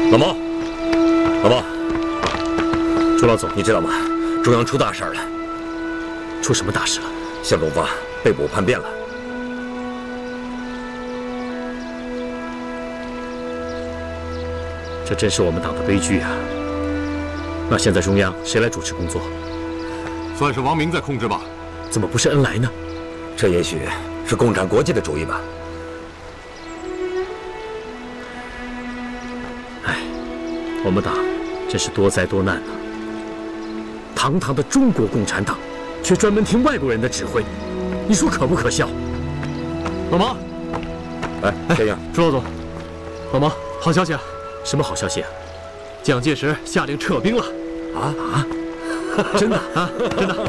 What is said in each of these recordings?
老毛，朱老总，你知道吗？中央出大事了。 出什么大事了？ 向东发被捕叛变了。 这真是我们党的悲剧啊！那现在中央谁来主持工作？ 算是王明在控制吧？ 怎么不是恩来呢？ 这也许是共产国际的主意吧。 哎，我们党真是多灾多难啊！堂堂的中国共产党，却专门听外国人的指挥，你说可不可笑？ 老毛， 这样， 朱老总，老毛，好消息啊！ 什么好消息啊？ 蒋介石下令撤兵了。 真的啊，真的。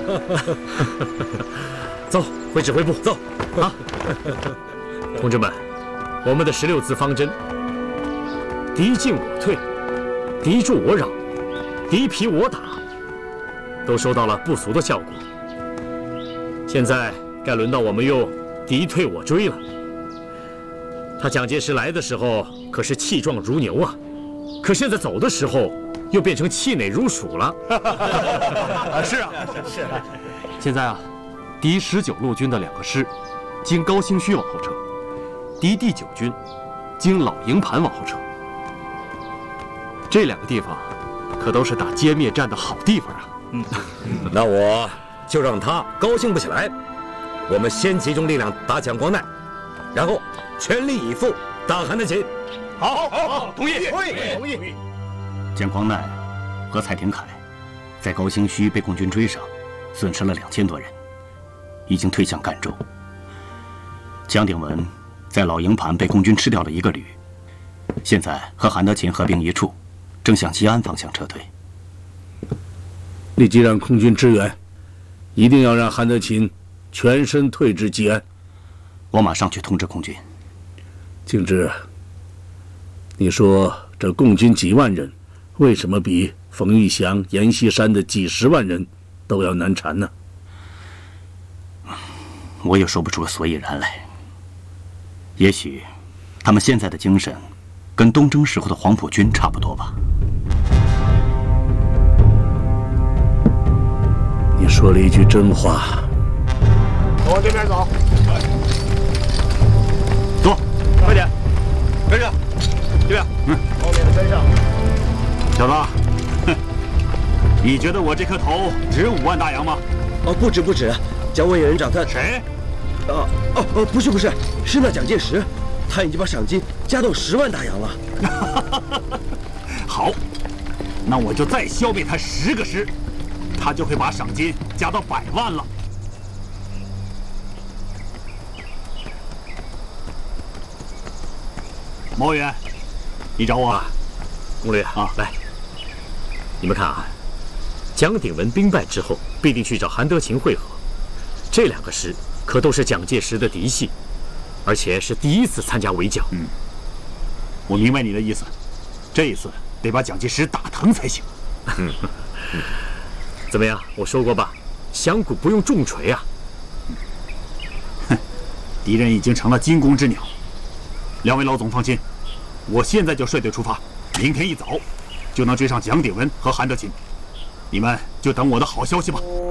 走，回指挥部，走。 啊， 同志们，我们的16字方针：敌进我退，敌驻我扰，敌疲我打，都收到了不俗的效果。现在该轮到我们用敌退我追了。他蒋介石来的时候可是气壮如牛啊，可现在走的时候又变成气馁如鼠了。 是啊。现在啊，敌19路军的2个师经高兴区往后撤，敌第9军经老营盘往后撤。这2个地方可都是打歼灭战的好地方啊。 那我就让他高兴不起来。我们先集中力量打蒋光鼐，然后全力以赴打韩德勤。 好，同意。 蒋光鼐和蔡廷锴在高兴区被共军追上，损失了2000多人，已经退向赣州。蒋鼎文在老营盘被共军吃掉了1个旅，现在和韩德勤合并一处，正向吉安方向撤退。 立即让空军支援，一定要让韩德勤全身退至吉安。 我马上去通知空军。 敬之，你说这共军几万人，为什么比冯玉祥、阎锡山的几10万人都要难缠呢？ 我也说不出个所以然来。也许他们现在的精神跟东征时候的黄埔军差不多吧。 你说了一句真话。 往这边走。 走， 快点，跟上，这边，后面的跟上。 小子，你觉得我这颗头值5万大洋吗？ 不止，蒋委员长他谁？ 不是，是那蒋介石，他已经把赏金加到10万大洋了。 好，那我就再消灭他10个师，他就会把赏金加到100万了。毛委员，你找我？ 攻略啊，来，你们看啊，蒋鼎文兵败之后，必定去找韩德勤会合。这2个师可都是蒋介石的嫡系，而且是第1次参加围剿。 我明白你的意思，这一次得把蒋介石打疼才行。 怎么样？我说过吧，响鼓不用重锤啊。 敌人已经成了惊弓之鸟。2位老总放心，我现在就率队出发，明天一早就能追上蒋鼎文和韩德勤。你们就等我的好消息吧。